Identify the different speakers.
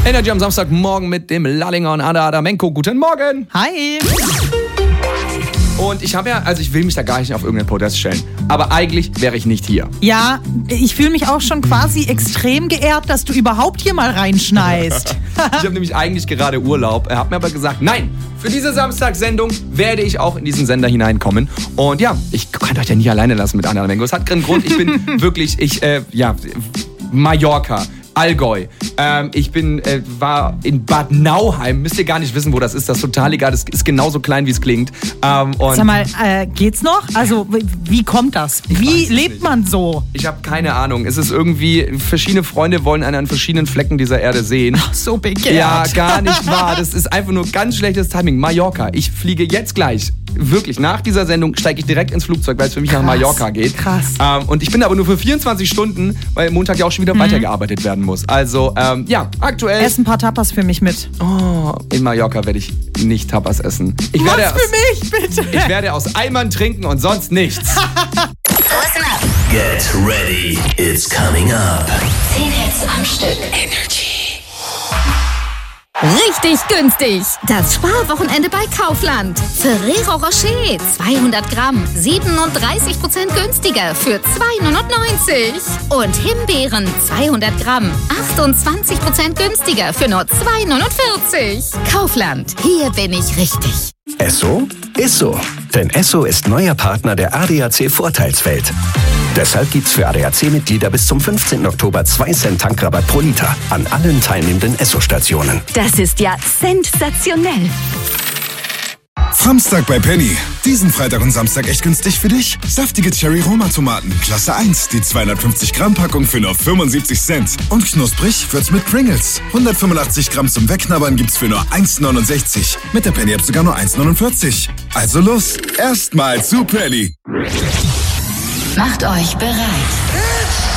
Speaker 1: Energy am Samstagmorgen mit dem Lallinger und Ada Adamenko. Guten Morgen.
Speaker 2: Hi.
Speaker 1: Und ich will mich da gar nicht auf irgendeinen Podest stellen. Aber eigentlich wäre ich nicht hier.
Speaker 2: Ja, ich fühle mich auch schon quasi extrem geehrt, dass du überhaupt hier mal reinschneist.
Speaker 1: Ich habe nämlich eigentlich gerade Urlaub. Er hat mir aber gesagt, nein, für diese Samstagssendung werde ich auch in diesen Sender hineinkommen. Und ja, ich kann euch ja nie alleine lassen mit Ada Adamenko. Es hat keinen Grund. Ich bin wirklich, Mallorca. Allgäu. Ich war in Bad Nauheim. Müsst ihr gar nicht wissen, wo das ist. Das ist total egal. Das ist genauso klein, wie es klingt. Und
Speaker 2: sag mal, geht's noch? Also, wie kommt das? Wie lebt man so?
Speaker 1: Ich habe keine Ahnung. Es ist irgendwie, verschiedene Freunde wollen einen an verschiedenen Flecken dieser Erde sehen.
Speaker 2: Ach, so begehrt.
Speaker 1: Ja, gar nicht wahr. Das ist einfach nur ganz schlechtes Timing. Mallorca. Ich fliege jetzt gleich. Wirklich, nach dieser Sendung steige ich direkt ins Flugzeug, weil es für mich nach Mallorca geht.
Speaker 2: Krass.
Speaker 1: Und ich bin aber nur für 24 Stunden, weil Montag ja auch schon wieder weitergearbeitet werden muss. Also, aktuell...
Speaker 2: Ess ein paar Tapas für mich mit.
Speaker 1: Oh, in Mallorca werde ich nicht Tapas essen.
Speaker 2: Was für mich, bitte?
Speaker 1: Ich werde aus Eimern trinken und sonst nichts.
Speaker 3: Listen up.
Speaker 4: Get ready, it's coming up.
Speaker 3: 10 Hits am Stück.
Speaker 4: Energy.
Speaker 5: Richtig günstig. Das Sparwochenende bei Kaufland. Ferrero Rocher 200 Gramm 37% günstiger für 2,99. Und Himbeeren 200 Gramm 28% günstiger für nur 2,49. Kaufland, hier bin ich richtig.
Speaker 4: Esso ist so. Denn Esso ist neuer Partner der ADAC Vorteilswelt. Deshalb gibt's für ADAC-Mitglieder bis zum 15. Oktober 2 Cent Tankrabatt pro Liter an allen teilnehmenden Esso-Stationen.
Speaker 5: Das ist ja sensationell.
Speaker 6: Samstag bei Penny. Diesen Freitag und Samstag echt günstig für dich. Saftige Cherry-Roma-Tomaten, Klasse 1, die 250 Gramm Packung für nur 75 Cent. Und knusprig wird's mit Pringles. 185 Gramm zum Wegknabbern gibt's für nur 1,69. Mit der Penny-App sogar nur 1,49. Also los, erstmal zu Penny.
Speaker 3: Macht euch bereit.